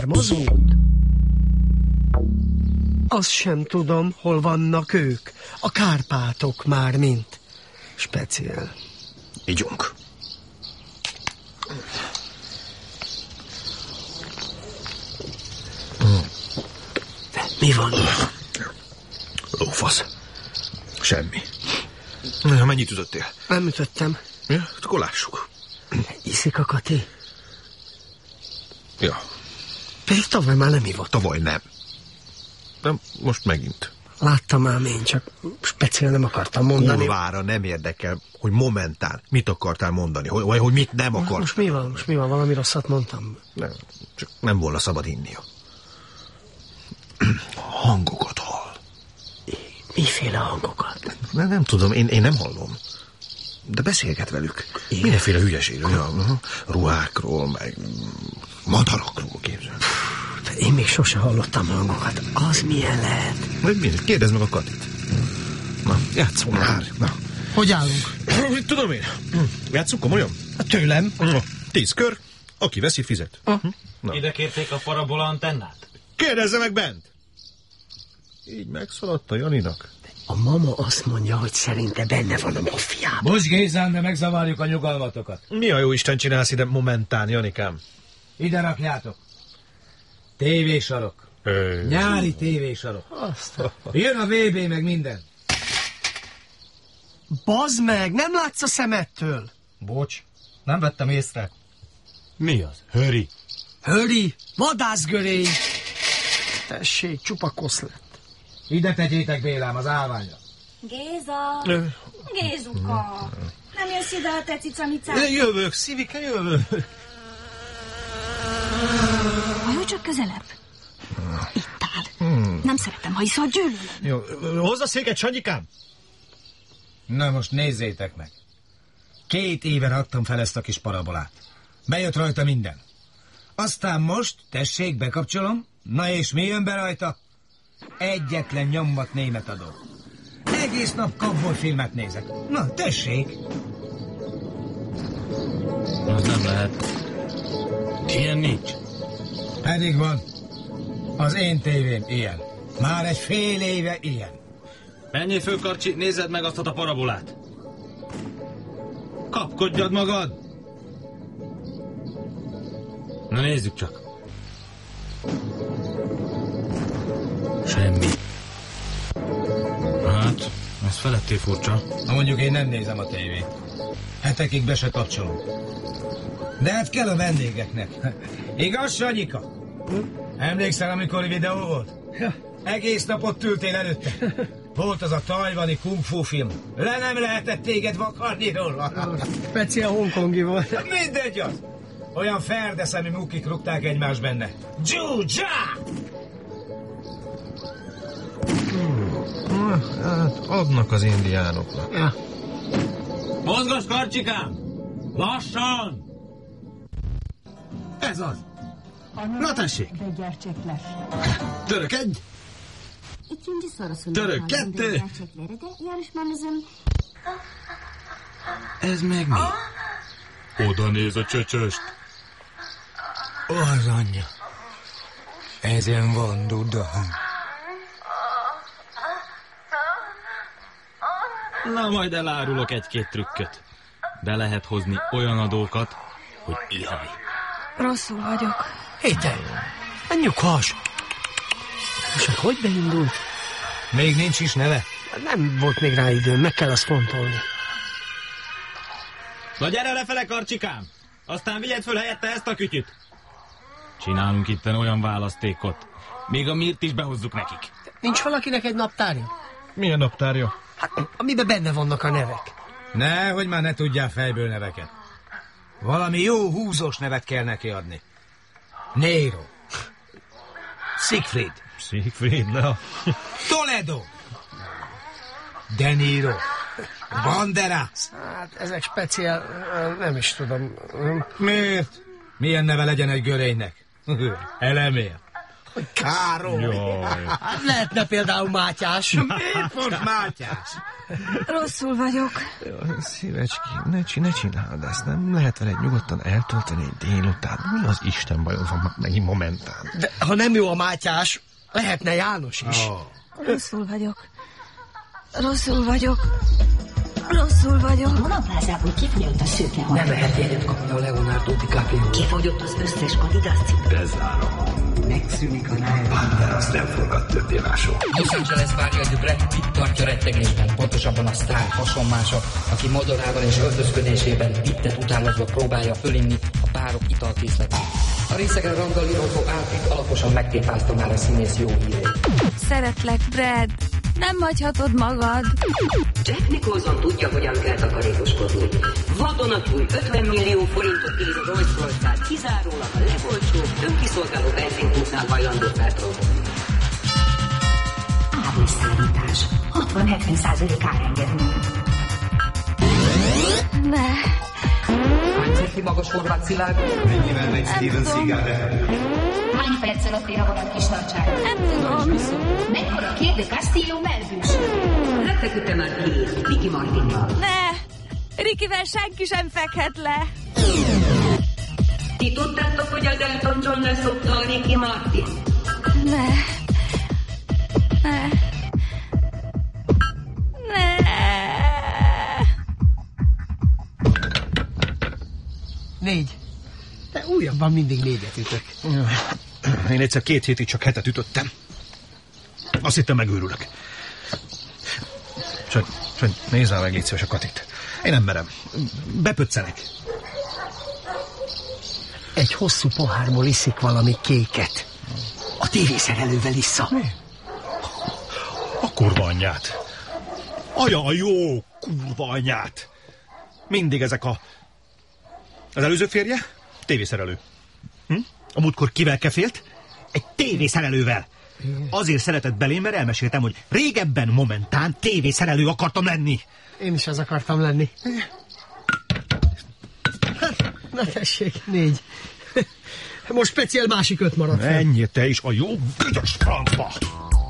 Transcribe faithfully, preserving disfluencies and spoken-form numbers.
Származód? Azt sem tudom, hol vannak ők. A Kárpátok már mint. Speciál. Igyunk. Mi van? Lófasz. Semmi. Na, mennyit ütöttél? Nem ütöttem. Ja, akkor lássuk. Iszik a Kati? Ja. Pedig tavaly már nem ivott. Tavaly nem. Nem, most megint. Láttam már én, csak speciál nem akartam mondani. Kurvára nem érdekel, hogy momentán mit akartál mondani, vagy hogy mit nem akar. Most mi van? Most mi van? Valami rosszat mondtam? Nem, csak nem volna szabad hinnia. Hangokat hall. Miféle hangokat? Nem, nem tudom, én, én nem hallom. De beszélget velük. Én? Mindenféle hülyeségről. Ja, ruhákról, meg madarakról képzel. Én még sose hallottam hangokat. Az milyen lehet? Vagy kérdezd meg a Katit. Na, játszunk már. Na. Hogy állunk? Mit tudom én? Játszunk komolyan? Hát tőlem. Tíz kör, aki veszi, fizet. Ah. Ide kérték a parabola antennát? Kérdezze meg bent! Így megszaladt a Janinak. A mama azt mondja, hogy szerinte benne van a maffiában. Bocs, Gézán, de megzavarjuk a nyugalmatokat. Mi a jó Isten csinálsz ide momentán, Janikám? Ide rakjátok. Tévésarok. Ö... Nyári tévésarok. Azt. Jön a vé bé, meg minden. Bazd meg, nem látsz a szemettől? Bocs, nem vettem észre. Mi az? Höri. Höri, vadászgörény. Tessék, csupa kosz lett. Ide tegyétek, Bélám, az állványra. Géza! Gézuka! Nem jössz ide a te cicamicát? Jövök, Szivike, jövök. Hajó csak közelebb. Itt áll. Nem szeretem, ha iszol, gyűlölöm. Jó, hozza széket, Sanyikám. Na most nézzétek meg. Két éve raktam fel ezt a kis parabolát. Bejött rajta minden. Aztán most, tessék, bekapcsolom. Na és mi jön be rajta? Egyetlen nyomvat német adó. Egész nap cowboy-filmet nézek. Na, tessék! Az nem lehet. Ilyen nincs. Pedig van. Az én tévém ilyen. Már egy fél éve ilyen. Menjél föl, Karcsi, nézzed meg azt a parabolát. Kapkodjad magad! Na nézzük csak. Semmi. Hát, ez feletté furcsa. Na mondjuk én nem nézem a tévét. Hetekig be se kapcsolom. De hát kell a vendégeknek. Igaz, Sanyika? Emlékszel, amikor videó volt? Egész napot ültél előtte. Volt az a tajvani kung fu film. Le nem lehetett téged vakarni róla. Speciál hongkongi volt. Mindegy az. Olyan ferdeszemű mukik rúgták egymás benne. Dzsú-dzsá! Hát adnak az indiánoknak. Ja. Mozgass, Karcsikám! Lassan! Ez az. Na tessék. Török egy. Török kettő. Ez meg mi? Oda néz a csöcsöst. Az anyja. Ezen van duda. Na, majd elárulok egy-két trükköt. Be lehet hozni olyan adókat, hogy ihaj. Rosszul vagyok. Héten, nyughass. Most meg hogy beindult? Még nincs is neve. Nem volt még rá időm, meg kell azt fontolni. Na gyere lefele, Karcsikám! Aztán vigyed föl helyette ezt a kütyüt. Csinálunk itten olyan választékot. Még a mirt is behozzuk nekik. Nincs valakinek egy naptárja? Milyen naptárja? Hát, amiben benne vannak a nevek. Ne, hogy már ne tudjál fejből neveket. Valami jó húzós nevet kell neki adni. Nero. Siegfried. Siegfried, na. Toledo. De Niro. Banderas. Hát ezek speciál, nem is tudom. Miért? Milyen neve legyen egy görénynek? Elemér. Károly! Jaj. Hát lehetne például Mátyás. Miért pont Mátyás? Rosszul vagyok. Szívecském, ne, csin- ne csináld ezt, nem lehet veled nyugodtan eltölteni egy délután. Mi az Isten bajod van megint momentán? De ha nem jó a Mátyás, lehetne János is. Oh. Rosszul vagyok. Rosszul vagyok. Rosszul vagyok. Vonalplázából kifogyott a szőke. Nem lehet jegyet kapni a Leonardo DiCaprio. Kifogyott az összes Adidas cipő. Bezárom. Megszűnik a nájban. De azt nem forgat többé mások. Los Angeles várja, hogy Brad Pitt tartja rettegésben. Pontosabban a sztár hasonmása, aki modorával és öltözködésében Pittet utánozva próbálja fölinni a párok italkészletét. A részegen randalírozó Alfred alaposan megtépázta már a színész jó hírét. Szeretlek, Brad. Nem hagyhatod magad. Jack Nicholson tudja, hogyan kell takarékoskodni. Vadonatúj ötven millió forintot ír a Rolls-Royce-át kizárólag a legolcsóbb, önkiszolgáló benzinkunknál hajlandó feltolgolni. Árvészszállítás. hatvan-hetven százalék árengedmény. Ne. Hányszerti magas Horváth Szilárd? Mennyivel megy Steven Seagal? Hány perc alatt ér a vonat kis nagyság? Nem tudom. Mekkora Kate de Castillo melbűs? Lefeküdte már ki, Ricky Martinnal. Ne. Rickyvel senki sem fekhet le. Ti tudtátok, hogy az Elton John leszokta a Ricky Martin? Ne. Ne. Ne. Négy. De újabban mindig négyet ütök. Én egyszer két hétig csak hetet ütöttem. Azt hittem, megőrülök. Csak, csak nézzál meg, légy szíves a Katit. Én nem merem. Bepöccenek. Egy hosszú pohárból iszik valami kéket. A tévészerelővel issza. Mi? A kurva anyját. Aja a jó kurva anyját. Mindig ezek a... Az előző férje? Tévészerelő. Hm? A múltkor kivel kefélt? Egy tévészerelővel. Azért szeretett belém, mert elmeséltem, hogy régebben momentán tévészerelő akartam lenni. Én is az akartam lenni. Hát, na tessék, négy. Most speciál másik öt maradt fel. Menjél te is a jó büdös francba!